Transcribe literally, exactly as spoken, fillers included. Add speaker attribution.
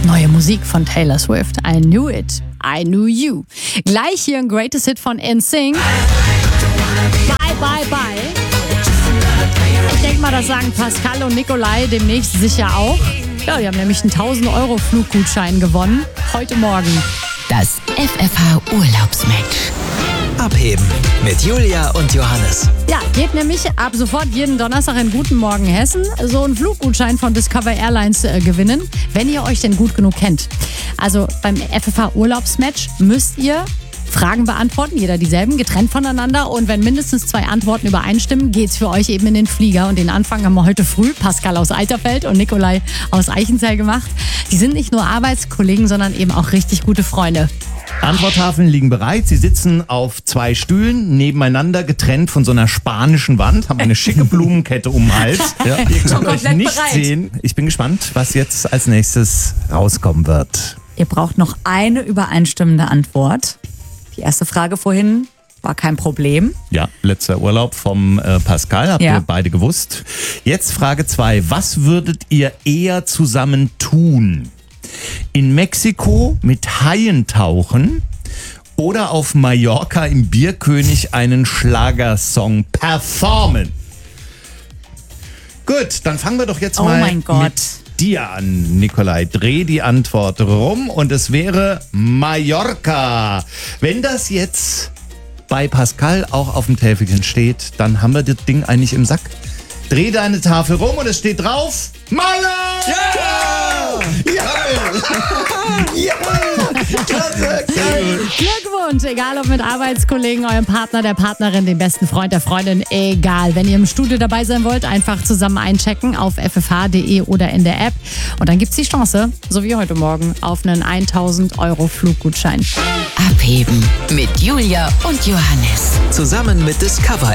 Speaker 1: Neue Musik von Taylor Swift. I knew it. I knew you. Gleich hier ein Greatest Hit von N Sync. Bye, bye, bye. Ich denke mal, das sagen Pascal und Nikolai demnächst sicher auch. Ja, die haben nämlich einen tausend Euro Fluggutschein gewonnen. Heute Morgen.
Speaker 2: Das F F H Urlaubsmatch.
Speaker 3: Abheben mit Julia und Johannes.
Speaker 1: Ja, geht nämlich ab sofort jeden Donnerstag in Guten Morgen Hessen so einen Fluggutschein von Discover Airlines äh, gewinnen, wenn ihr euch denn gut genug kennt. Also beim F F H Urlaubsmatch müsst ihr Fragen beantworten, jeder dieselben, getrennt voneinander. Und wenn mindestens zwei Antworten übereinstimmen, geht's für euch eben in den Flieger. Und den Anfang haben wir heute früh Pascal aus Eiterfeld und Nikolai aus Eichenzell gemacht. Die sind nicht nur Arbeitskollegen, sondern eben auch richtig gute Freunde.
Speaker 4: Antworttafeln liegen bereit. Sie sitzen auf zwei Stühlen nebeneinander, getrennt von so einer spanischen Wand, haben eine schicke Blumenkette um den Hals. Ja, ihr könnt euch nicht
Speaker 1: bereit.
Speaker 4: sehen. Ich bin gespannt, was jetzt als nächstes rauskommen wird.
Speaker 5: Ihr braucht noch eine übereinstimmende Antwort. Die erste Frage vorhin war kein Problem.
Speaker 4: Ja, letzter Urlaub vom äh, Pascal, habt
Speaker 5: Ja.
Speaker 4: ihr beide gewusst. Jetzt Frage zwei. Was würdet ihr eher zusammen tun? In Mexiko mit Haien tauchen oder auf Mallorca im Bierkönig einen Schlagersong performen? Gut, dann fangen wir doch jetzt
Speaker 5: Oh
Speaker 4: mal
Speaker 5: mein Gott.
Speaker 4: mit dir an, Nikolai. Dreh die Antwort rum und es wäre Mallorca. Wenn das jetzt bei Pascal auch auf dem Täfelchen steht, dann haben wir das Ding eigentlich im Sack. Dreh deine Tafel rum und es steht drauf Malle! Ja! Ja! Ja! Klasse!
Speaker 1: Glückwunsch, egal ob mit Arbeitskollegen, eurem Partner, der Partnerin, dem besten Freund, der Freundin, egal. Wenn ihr im Studio dabei sein wollt, einfach zusammen einchecken auf f f h punkt d e oder in der App. Und dann gibt's die Chance, so wie heute Morgen, auf einen tausend Euro Fluggutschein.
Speaker 2: Abheben mit Julia und Johannes.
Speaker 3: Zusammen mit Discover